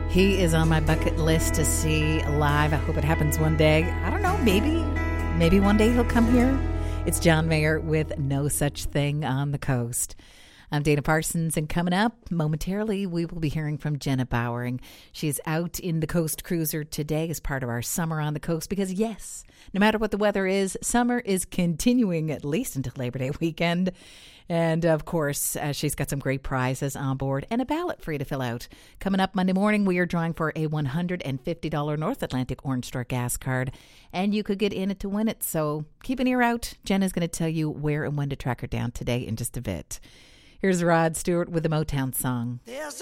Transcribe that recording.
He is on my bucket list to see live. I hope it happens one day. I don't know, maybe one day he'll come here. It's John Mayer with No Such Thing on the Coast. I'm Dana Parsons, and coming up momentarily, we will be hearing from Jenna Bowering. She's out in the Coast Cruiser today as part of our Summer on the Coast because, yes, no matter what the weather is, summer is continuing at least until Labor Day weekend. And, of course, she's got some great prizes on board and a ballot for you to fill out. Coming up Monday morning, we are drawing for a $150 North Atlantic Orange Star gas card, and you could get in it to win it. So keep an ear out. Jenna's going to tell you where and when to track her down today in just a bit. Here's Rod Stewart with the Motown song.